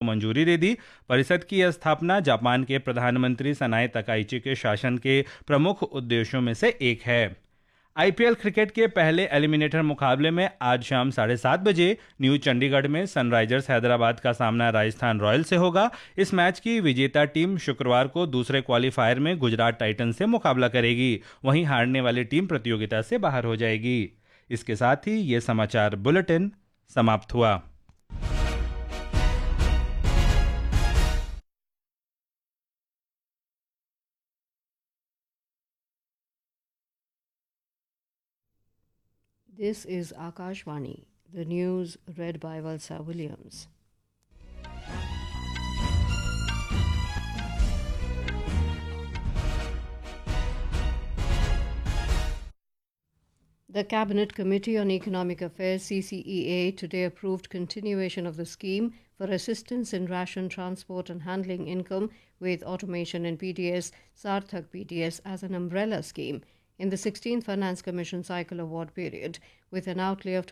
मंजूरी दे दी। परिषद की यह स्थापना जापान के प्रधानमंत्री सनाए तकाइची के शासन के प्रमुख उद्देश्यों में से एक है। आईपीएल क्रिकेट के पहले एलिमिनेटर मुकाबले में आज शाम 7:30 बजे न्यू चंडीगढ़ में सनराइजर्स हैदराबाद का सामना राजस्थान रॉयल से होगा। इस मैच की विजेता टीम शुक्रवार को दूसरे क्वालिफायर में गुजरात टाइटंस से मुकाबला करेगी। वहीं हारने वाली टीम प्रतियोगिता से बाहर हो जाएगी। इसके साथ ही ये समाचार बुलेटिन समाप्त हुआ। This is Akashvani, the news read by Valsa Williams. The Cabinet Committee on Economic Affairs CCEA today approved continuation of the scheme for assistance in ration transport and handling income with automation and PDS, Sarthak PDS as an umbrella scheme in the 16th Finance Commission cycle award period, with an outlay of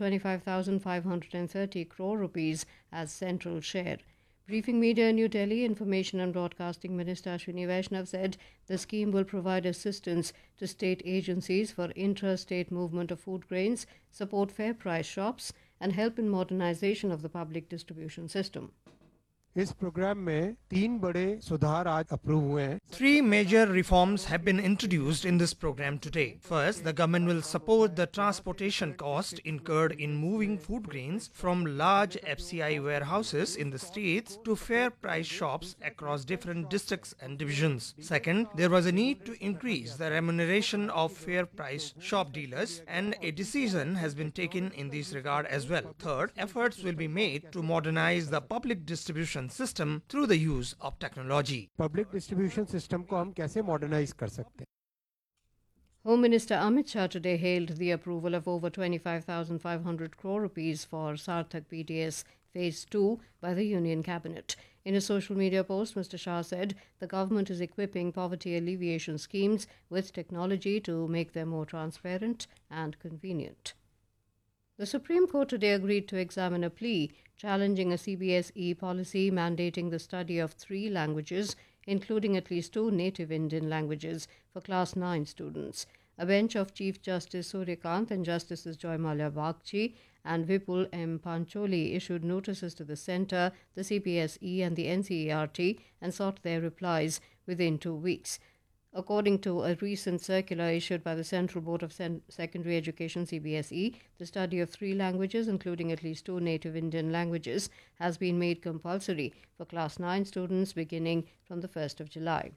25,530 crore rupees as central share. Briefing media in New Delhi, Information and Broadcasting Minister Ashwini Vaishnav said the scheme will provide assistance to state agencies for intra-state movement of food grains, support fair price shops, and help in modernization of the public distribution system. इस programme में 3 बड़े सुधार आज approve हुए हैं। 3 major reforms have been introduced in this program today. First, the government will support the transportation cost incurred in moving food grains from large FCI warehouses in the states to fair price shops across different districts and divisions. Second, there was a need to increase the remuneration of fair price shop dealers, and a decision has been taken in this regard as well. Third, efforts will be made to modernize the public distribution system through the use of technology. Public distribution system को हम कैसे modernise कर सकते हैं? Home Minister Amit Shah today hailed the approval of over 25,500 crore rupees for Sarthak PDS Phase 2 by the Union Cabinet. In a social media post, Mr. Shah said the government is equipping poverty alleviation schemes with technology to make them more transparent and convenient. The Supreme Court today agreed to examine a plea challenging a CBSE policy mandating the study of 3 languages, including at least 2 native Indian languages, for Class 9 students. A bench of Chief Justice Suryakant and Justices Joymalia Bagchi and Vipul M. Pancholi issued notices to the Centre, the CBSE and the NCERT and sought their replies within 2 weeks. According to a recent circular issued by the Central Board of Secondary Education CBSE, the study of 3 languages, including at least 2 native Indian languages, has been made compulsory for Class 9 students beginning from the 1st of July.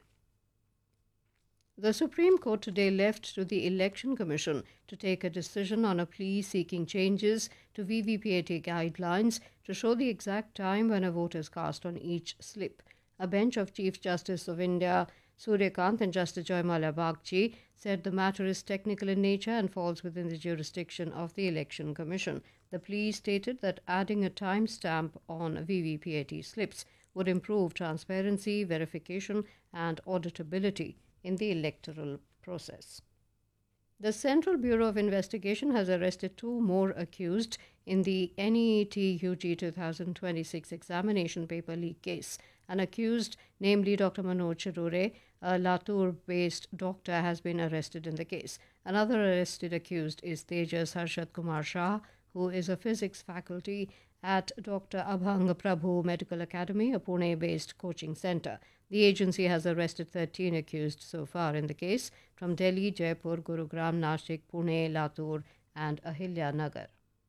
The Supreme Court today left to the Election Commission to take a decision on a plea seeking changes to VVPAT guidelines to show the exact time when a vote is cast on each slip. A bench of Chief Justice of India Suryakant and Justice Joymalia Bagchi said the matter is technical in nature and falls within the jurisdiction of the Election Commission. The plea stated that adding a timestamp on VVPAT slips would improve transparency, verification, and auditability in the electoral process. The Central Bureau of Investigation has arrested 2 more accused in the NEET UG 2026 examination paper leak case. An accused, namely Dr. Manoj Chirure, a Latur-based doctor, has been arrested in the case. Another arrested accused is Tejas Harshad Kumar Shah, who is a physics faculty at Dr. Abhang Prabhu Medical Academy, a Pune-based coaching centre. The agency has arrested 13 accused so far in the case from Delhi, Jaipur, Gurugram, Nashik, Pune, Latur and Ahilya Nagar.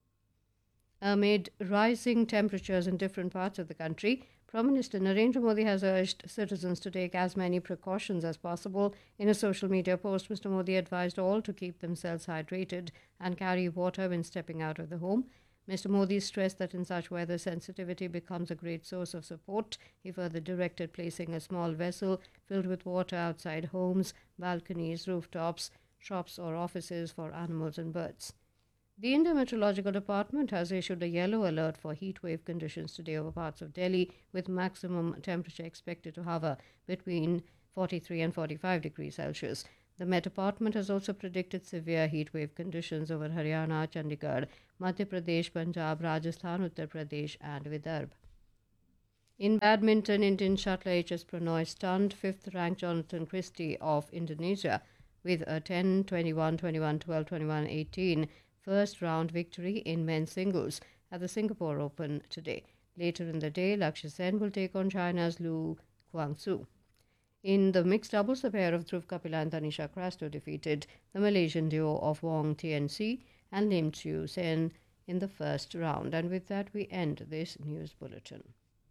Amid rising temperatures in different parts of the country, Prime Minister Narendra Modi has urged citizens to take as many precautions as possible. In a social media post, Mr. Modi advised all to keep themselves hydrated and carry water when stepping out of the home. Mr. Modi stressed that in such weather, sensitivity becomes a great source of support. He further directed placing a small vessel filled with water outside homes, balconies, rooftops, shops or offices for animals and birds. The Indian Meteorological Department has issued a yellow alert for heat wave conditions today over parts of Delhi, with maximum temperature expected to hover between 43 and 45 degrees Celsius. The Met Department has also predicted severe heat wave conditions over Haryana, Chandigarh, Madhya Pradesh, Punjab, Rajasthan, Uttar Pradesh and Vidarbha. In badminton, Indian shuttler H.S. Pranoy stunned fifth-ranked Jonathan Christie of Indonesia with a 10, 21, 21, 12, 21, 18 first-round victory in men's singles at the Singapore Open today. Later in the day, Lakshya Sen will take on China's Lu Guangzu. In the mixed doubles, the pair of Dhruv Kapila and Tanisha Crasto defeated the Malaysian duo of Wong Tian-si and Lim Chiu Sen in the first round. And with that, we end this news bulletin.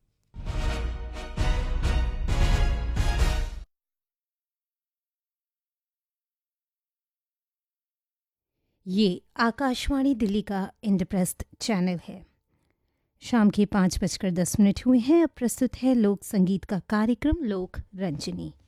ये आकाशवाणी दिल्ली का Indraprastha channel है। शाम के 5:10 हुए हैं। अब प्रस्तुत है लोक संगीत का कार्यक्रम लोक रंजनी।